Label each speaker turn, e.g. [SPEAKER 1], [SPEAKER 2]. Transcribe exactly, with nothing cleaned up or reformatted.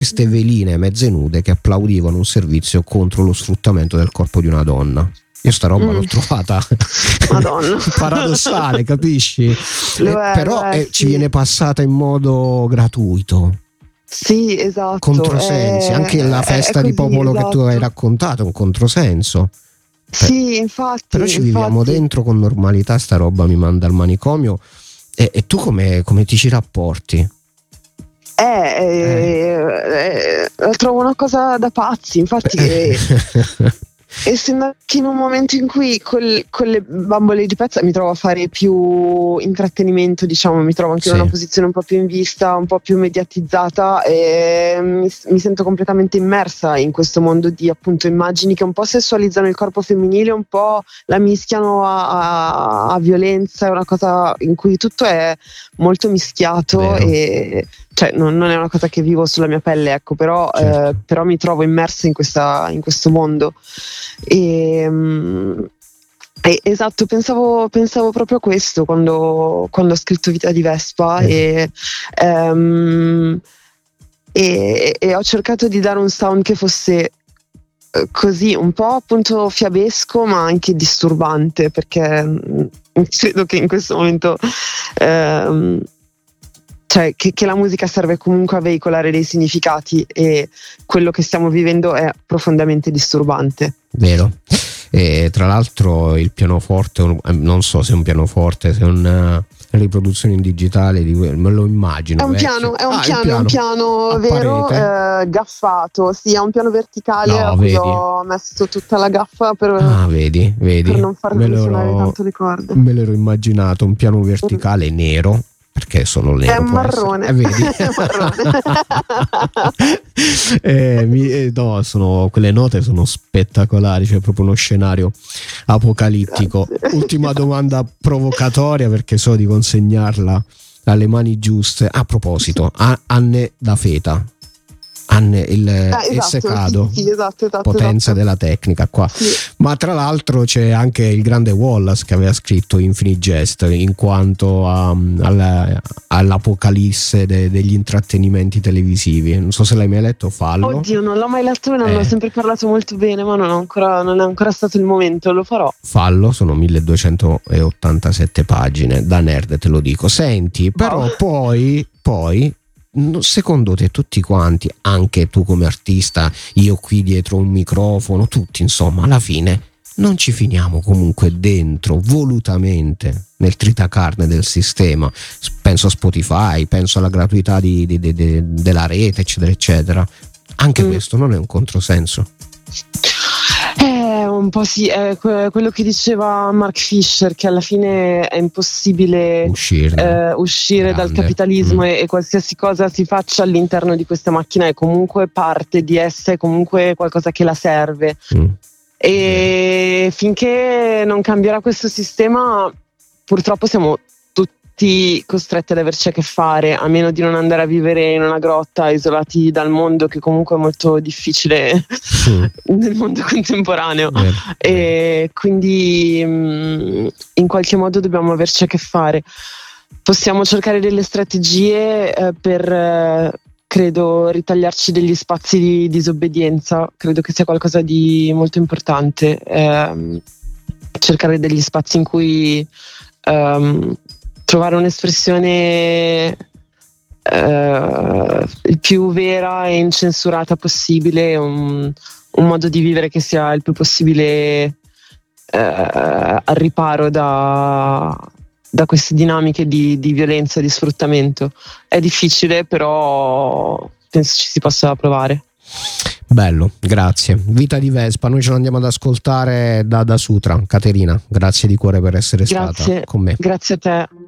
[SPEAKER 1] queste veline mezze nude che applaudivano un servizio contro lo sfruttamento del corpo di una donna. Io sta roba mm. l'ho trovata paradossale, capisci?
[SPEAKER 2] Lo
[SPEAKER 1] eh,
[SPEAKER 2] è,
[SPEAKER 1] però
[SPEAKER 2] lo è,
[SPEAKER 1] eh,
[SPEAKER 2] sì.
[SPEAKER 1] ci viene passata in modo gratuito.
[SPEAKER 2] Sì, esatto.
[SPEAKER 1] Controsensi,
[SPEAKER 2] è,
[SPEAKER 1] anche la festa
[SPEAKER 2] così,
[SPEAKER 1] di popolo
[SPEAKER 2] esatto.
[SPEAKER 1] che tu hai raccontato è un controsenso.
[SPEAKER 2] Sì, infatti.
[SPEAKER 1] Però ci
[SPEAKER 2] infatti.
[SPEAKER 1] viviamo dentro con normalità, sta roba mi manda al manicomio. E, e tu come, come ti ci rapporti?
[SPEAKER 2] Eh, eh. Eh, eh, trovo una cosa da pazzi, infatti. Eh. Essendo che in un momento in cui col, con le bambole di pezza mi trovo a fare più intrattenimento, diciamo, mi trovo anche sì. in una posizione un po' più in vista, un po' più mediatizzata, e mi, mi sento completamente immersa in questo mondo di appunto immagini che un po' sessualizzano il corpo femminile, un po' la mischiano a, a, a violenza. È una cosa in cui tutto è molto mischiato. Vero. E cioè non, non è una cosa che vivo sulla mia pelle, ecco, però, certo. eh, però mi trovo immersa in, questa, in questo mondo. E, um, e, esatto, pensavo, pensavo proprio a questo quando, quando ho scritto Vita di Vespa. Eh. E, um, e, e ho cercato di dare un sound che fosse così un po' appunto fiabesco, ma anche disturbante, perché credo che in questo momento um, cioè che, che la musica serve comunque a veicolare dei significati, e quello che stiamo vivendo è profondamente disturbante.
[SPEAKER 1] Vero. E tra l'altro il pianoforte, non so se è un pianoforte, se è una riproduzione in digitale di, me lo immagino.
[SPEAKER 2] È un piano, è un, ah, piano, piano, un piano vero, eh, gaffato, sì, è un piano verticale, no, a cui ho messo tutta la gaffa per,
[SPEAKER 1] ah, vedi, vedi.
[SPEAKER 2] per non far suonare tanto le corde.
[SPEAKER 1] Me l'ero immaginato, un piano verticale mm. nero, perché sono nero,
[SPEAKER 2] è marrone,
[SPEAKER 1] eh, vedi?
[SPEAKER 2] È marrone.
[SPEAKER 1] eh, mi, eh, no, sono, quelle note sono spettacolari, cioè proprio uno scenario apocalittico. Grazie. Ultima domanda provocatoria, perché so di consegnarla alle mani giuste. A proposito, a, Anne da Feta, Anne il
[SPEAKER 2] ah, esatto,
[SPEAKER 1] Essecado,
[SPEAKER 2] sì, sì, esatto, esatto,
[SPEAKER 1] potenza
[SPEAKER 2] esatto.
[SPEAKER 1] della tecnica qua.
[SPEAKER 2] Sì.
[SPEAKER 1] Ma tra l'altro c'è anche il grande Wallace che aveva scritto Infinite Jest in quanto a, alla, all'apocalisse de, degli intrattenimenti televisivi. Non so se l'hai mai letto. Fallo.
[SPEAKER 2] Oddio, non l'ho mai letto e non
[SPEAKER 1] eh.
[SPEAKER 2] ho sempre parlato molto bene, ma non, ho ancora, non è ancora stato il momento, lo farò.
[SPEAKER 1] Fallo, sono milleduecentottantasette pagine, da nerd te lo dico. Senti, però wow. poi poi secondo te tutti quanti, anche tu come artista, io qui dietro un microfono, tutti insomma, alla fine non ci finiamo comunque dentro volutamente nel tritacarne del sistema? Penso a Spotify, penso alla gratuità di, di, di, di, della rete, eccetera eccetera. Anche mm. questo non è un controsenso?
[SPEAKER 2] Eh, un po' sì, è quello che diceva Mark Fisher, che alla fine è impossibile
[SPEAKER 1] Uscirne,
[SPEAKER 2] eh, uscire
[SPEAKER 1] grande.
[SPEAKER 2] dal capitalismo mm. e, e qualsiasi cosa si faccia all'interno di questa macchina è comunque parte di essa, è comunque qualcosa che la serve. Mm. E mm. finché non cambierà questo sistema, purtroppo siamo tutti costretti ad averci a che fare, a meno di non andare a vivere in una grotta isolati dal mondo, che comunque è molto difficile mm. nel mondo contemporaneo. Yeah. E quindi mh, in qualche modo dobbiamo averci a che fare. Possiamo cercare delle strategie eh, per eh, credo ritagliarci degli spazi di disobbedienza. Credo che sia qualcosa di molto importante, eh, cercare degli spazi in cui um, trovare un'espressione uh, il più vera e incensurata possibile, un, un modo di vivere che sia il più possibile uh, al riparo da, da queste dinamiche di, di violenza e di sfruttamento. È difficile, però penso ci si possa provare.
[SPEAKER 1] Bello, grazie. Vita di Vespa, noi ce lo andiamo ad ascoltare da, da Sutra. Caterina, grazie di cuore per essere
[SPEAKER 2] grazie,
[SPEAKER 1] stata con me.
[SPEAKER 2] Grazie a te.